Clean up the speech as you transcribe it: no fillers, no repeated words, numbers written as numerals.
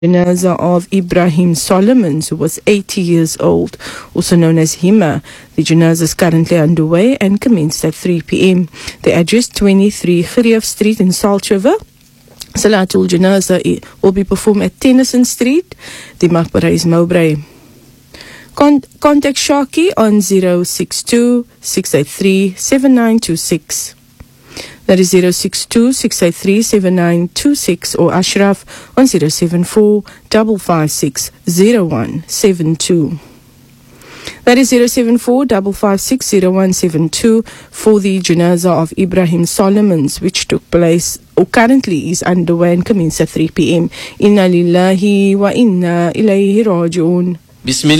Janaza of Ibrahim Solomons, who was 80 years old, also known as Hima. The janaza is currently underway and commenced at 3 p.m. The address 23 Khiriyaf Street in Salt River. Salatul Janaza will be performed at Tennyson Street. The maqbara is Mowbray. Contact Shaki on 062-683-7926. That is 062-683-7926, or Ashraf on 074-556-0172. That is 074-556-0172 for the janaza of Ibrahim Solomons, which took place or currently is underway and commenced at 3 p.m. Inna lillahi wa inna ilayhi raji'un.